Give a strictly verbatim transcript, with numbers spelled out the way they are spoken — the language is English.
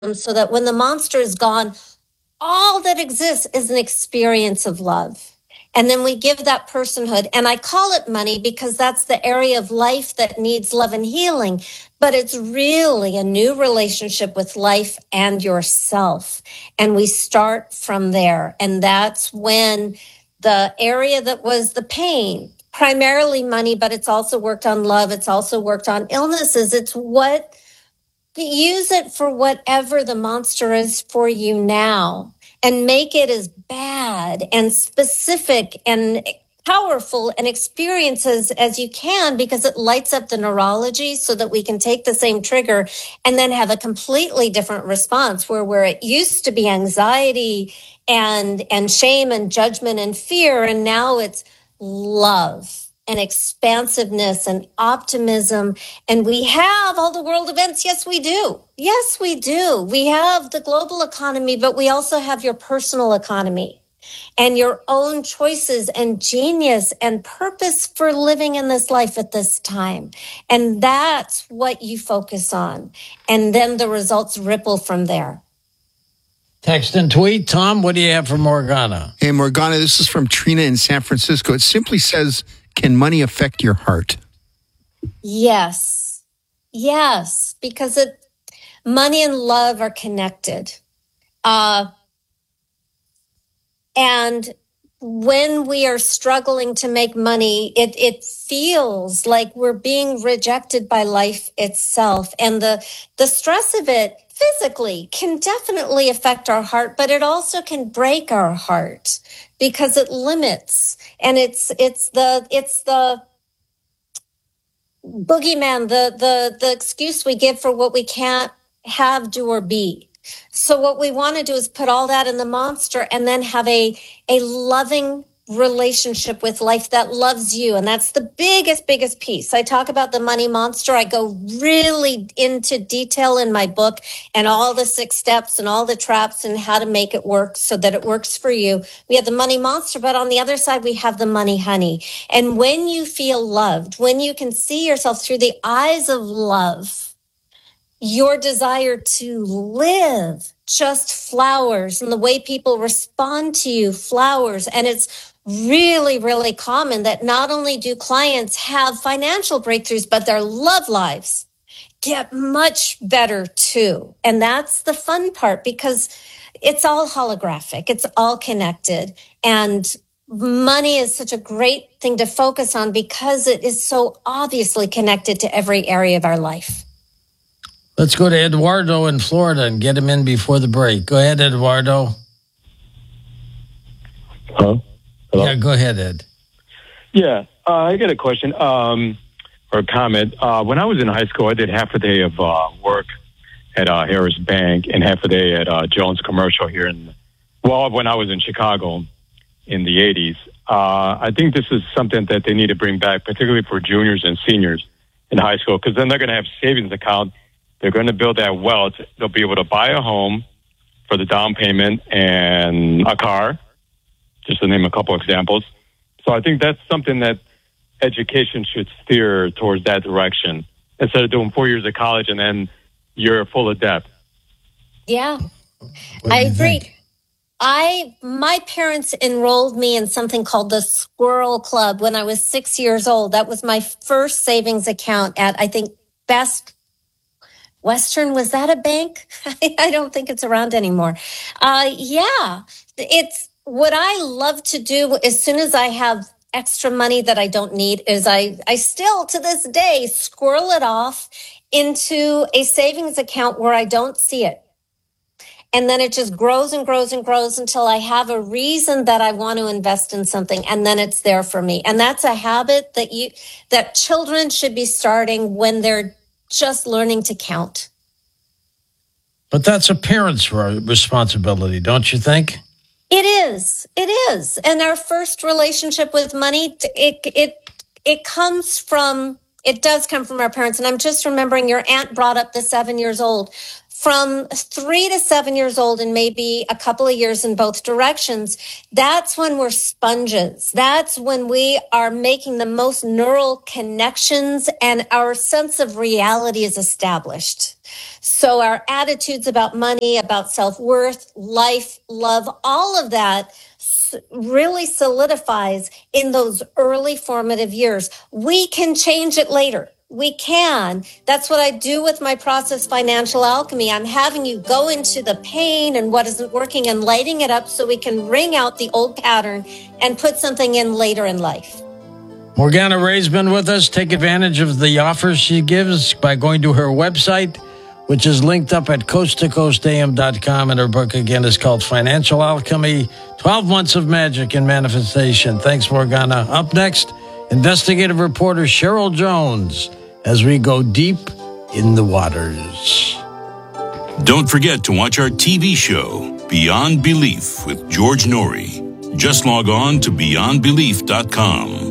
so that when the monster is gone, all that exists is an experience of love. And then we give that personhood. And I call it money because that's the area of life that needs love and healing. But it's really a new relationship with life and yourself. And we start from there. And that's when the area that was the pain, primarily money, but it's also worked on love. It's also worked on illnesses. It's what use it for whatever the monster is for you now and make it as bad and specific and powerful and experiences as you can, because it lights up the neurology so that we can take the same trigger and then have a completely different response where where it used to be anxiety and and shame and judgment and fear, and now it's love and expansiveness and optimism. And we have all the world events. Yes, we do. Yes, we do. We have the global economy, but we also have your personal economy and your own choices and genius and purpose for living in this life at this time. And that's what you focus on. And then the results ripple from there. Text and tweet. Tom, what do you have for Morgana? Hey, Morgana, this is from Trina in San Francisco. It simply says, can money affect your heart? Yes. Yes, because it, money and love are connected. Uh, and when we are struggling to make money, it, it feels like we're being rejected by life itself. And the, the stress of it physically can definitely affect our heart, but it also can break our heart because it limits. And it's, it's the, it's the, boogeyman, the the the excuse we give for what we can't have, do, or be. So what we want to do is put all that in the monster and then have a a loving relationship with life that loves you. And that's the biggest, biggest piece. I talk about the money monster. I go really into detail in my book and all the six steps and all the traps and how to make it work so that it works for you. We have the money monster, but on the other side, we have the money honey. And when you feel loved, when you can see yourself through the eyes of love, your desire to live just flowers, and the way people respond to you flowers. And it's really, really common that not only do clients have financial breakthroughs, but their love lives get much better too. And that's the fun part, because it's all holographic. It's all connected. And money is such a great thing to focus on because it is so obviously connected to every area of our life. Let's go to Eduardo in Florida and get him in before the break. Go ahead, Eduardo. Hello? Hello? Yeah, go ahead, Ed. Yeah, uh, I got a question um, or a comment. Uh, when I was in high school, I did half a day of uh, work at uh, Harris Bank and half a day at uh, Jones Commercial here in, well, when I was in Chicago in the eighties. Uh, I think this is something that they need to bring back, particularly for juniors and seniors in high school, because then they're going to have savings account. They're going to build that wealth. They'll be able to buy a home for the down payment and a car, just to name a couple examples. So I think that's something that education should steer towards that direction, instead of doing four years of college and then you're full of debt. Yeah, I agree. Think? I, my parents enrolled me in something called the Squirrel Club when I was six years old. That was my first savings account at, I think, Best Western. Was that a bank? I don't think it's around anymore. Uh, yeah, it's what I love to do as soon as I have extra money that I don't need is I, I still to this day squirrel it off into a savings account where I don't see it. And then it just grows and grows and grows until I have a reason that I want to invest in something. And then it's there for me. And that's a habit that you, that children should be starting when they're just learning to count. But that's a parent's responsibility, don't you think? It is. It is. And our first relationship with money, it it it comes from, it does come from our parents. And I'm just remembering your aunt brought up the seven years old. from three to seven years old and maybe a couple of years in both directions, that's when we're sponges. That's when we are making the most neural connections and our sense of reality is established. So our attitudes about money, about self-worth, life, love, all of that really solidifies in those early formative years. We can change it later. We can. That's what I do with my process, Financial Alchemy. I'm having you go into the pain and what isn't working and lighting it up so we can wring out the old pattern and put something in later in life. Morgana Ray's been with us. Take advantage of the offers she gives by going to her website, which is linked up at coast to coast a m dot com. And her book, again, is called Financial Alchemy, twelve Months of Magic and Manifestation. Thanks, Morgana. Up next, investigative reporter Cheryl Jones, as we go deep in the waters. Don't forget to watch our T V show, Beyond Belief, with George Norrie. Just log on to beyond belief dot com.